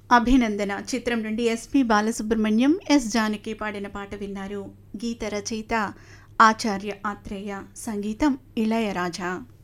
అభినందన చిత్రం నుండి SP Balasubrahmanyam, yes Janaki పాడిన పాట విన్నారు. గీత రచయిత ఆచార్య ఆత్రేయ, సంగీతం ఇళయరాజా.